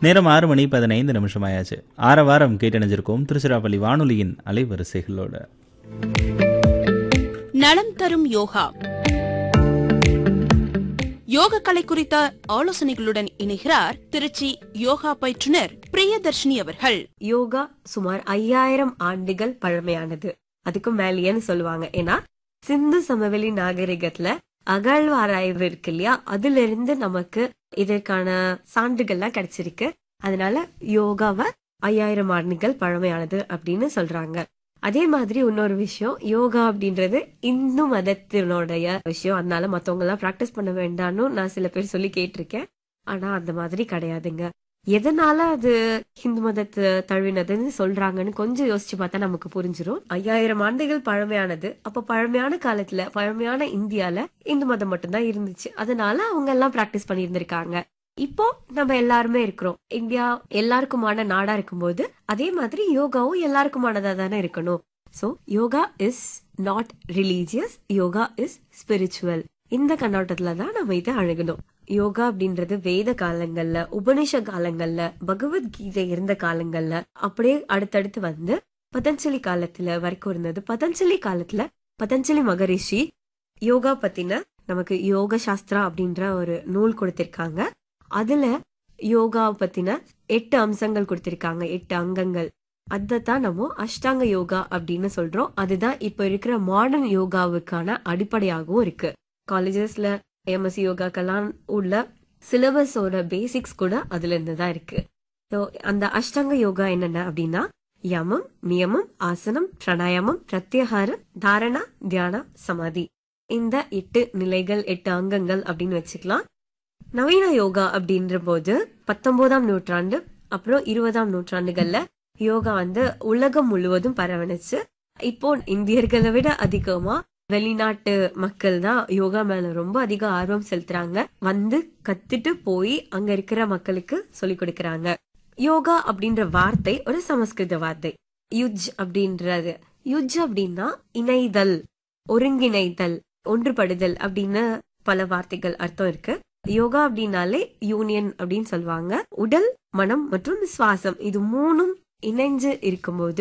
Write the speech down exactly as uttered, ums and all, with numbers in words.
நேரம் ஆறு மணி பதினைந்து நிமிஷம் ஆயாச்சு. ஆற வாரம் கேட்டணிஞ்சிருக்கோம் திருச்சிராப்பள்ளி வானொலியின் அலைவரிசைகளோட. நலம் தரும் யோகா. யோக கலை குறித்த ஆலோசனைகளுடன் இணைகிறார் திருச்சி யோகா பயிற்றுனர் பிரியதர்ஷினி அவர்கள். யோகா சுமார் ஐயாயிரம் ஆண்டுகள் பழமையானது, அதுக்கும் மேலேன்னு சொல்லுவாங்க. ஏன்னா சிந்து சமவெளி நாகரிகத்துல அகழ்வாராய்வு இருக்கு இல்லையா, அதுல இருந்து நமக்கு இதற்கான சான்றுகள்லாம் கிடைச்சிருக்கு. அதனால யோகாவை ஐயாயிரம் ஆண்டுகள் பழமையானது அப்படின்னு சொல்றாங்க. அதே மாதிரி இன்னொரு விஷயம், யோகா அப்படின்றது இந்து மதத்தினுடைய விஷயம். அதனால மத்தவங்க எல்லாம் பிராக்டிஸ் பண்ண வேண்டாம்னு நான் சில பேர் சொல்லி கேட்டிருக்கேன். ஆனா அந்த மாதிரி கிடையாதுங்க. எதனால அது ஹிந்து மதத்தை தழுவினதுன்னு சொல்றாங்கன்னு கொஞ்சம் யோசிச்சு பார்த்தா நமக்கு புரிஞ்சிடும். ஐயாயிரம் ஆண்டுகள் பழமையானது. அப்ப பழமையான காலத்துல பழமையான இந்தியால இந்து மதம் மட்டும்தான் இருந்துச்சு. அதனால அவங்க எல்லாம் பிராக்டிஸ் பண்ணி இருந்திருக்காங்க. இப்போ நம்ம எல்லாருமே இருக்கிறோம். இந்தியா எல்லாருக்குமான நாடா இருக்கும்போது அதே மாதிரி யோகாவும் எல்லாருக்குமானதா தானே இருக்கணும். So yoga is not religious, yoga is spiritual. இந்த கண்ணோட்டத்துலதான் நம்ம இதை அணுகணும். யோகா அப்படின்றது வேத காலங்கள்ல, உபனிஷ காலங்கள்ல, பகவத்கீதை இருந்த காலங்கள்ல, அப்படியே அடுத்தடுத்து வந்து பதஞ்சலி காலத்துல வரைக்கும் இருந்தது. பதஞ்சலி காலத்துல பதஞ்சலி மகரிஷி யோகா பத்தின நமக்கு யோக சாஸ்திரா அப்படின்ற ஒரு நூல் கொடுத்திருக்காங்க. அதுல யோகா பத்தின எட்டு அம்சங்கள் கொடுத்திருக்காங்க, எட்டு அங்கங்கள். அதத்தான் நம்ம அஷ்டாங்க யோகா அப்படின்னு சொல்றோம். அதுதான் இப்ப இருக்கிற மாடர்ன் யோகாவுக்கான அடிப்படையாகவும் இருக்கு. காலேஜஸ்ல எம்எஸ்சி யோகாக்கெல்லாம் உள்ள சிலபஸோட பேசிக்ஸ் கூட அதுல இருந்துதான் இருக்கு. அந்த அஷ்டாங்க யோகா என்னென்ன அப்படின்னா யமம், நியமம், ஆசனம், பிராணாயாமம், பிரத்யாகாரம், தாரணா, தியான, சமாதி. இந்த எட்டு நிலைகள், எட்டு அங்கங்கள் அப்படின்னு வச்சுக்கலாம். நவீன யோகா அப்படின்ற போது பத்தொன்பதாம் நூற்றாண்டு அப்புறம் இருபதாம் நூற்றாண்டுகள்ல யோகா வந்து உலகம் முழுவதும் பரவணுச்சு. இப்போ இந்தியர்களை விட அதிகமா வெளிநாட்டு மக்கள் தான் யோகா மேல ரொம்ப அதிக ஆர்வம் செலுத்துறாங்க. வந்து கத்துட்டு போய் அங்க இருக்கிற மக்களுக்கு சொல்லி கொடுக்கறாங்க. யோகா அப்படின்ற வார்த்தை ஒரு சமஸ்கிருத வார்த்தை. யுஜ் அப்படின்றது, யுஜ் அப்படின்னா இணைதல், ஒருங்கிணைதல், ஒன்றுபடுதல் அப்படின்னு பல வார்த்தைகள் அர்த்தம் இருக்கு. யோகா அப்படின்னாலே யூனியன் அப்படின்னு சொல்லுவாங்க. உடல், மனம் மற்றும் சுவாசம் இது மூணும் இணைஞ்சு இருக்கும்போது